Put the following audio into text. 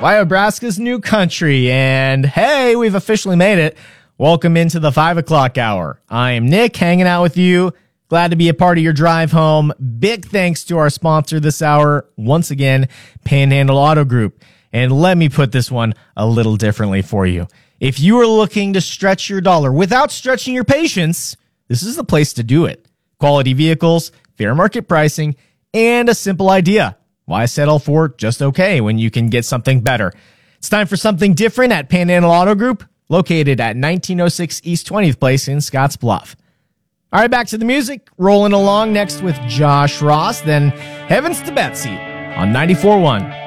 Wyobraska's new country. And hey, we've officially made it. Welcome into the 5 o'clock hour. I am Nick, hanging out with you. Glad to be a part of your drive home. Big thanks to our sponsor this hour, once again, Panhandle Auto Group. And let me put this one a little differently for you. If you are looking to stretch your dollar without stretching your patience, this is the place to do it. Quality vehicles, fair market pricing, and a simple idea. Why settle for just okay when you can get something better? It's time for something different at Panhandle Auto Group, located at 1906 East 20th Place in Scotts Bluff. All right, back to the music. Rolling along next with Josh Ross, then Heavens to Betsy on 94.1.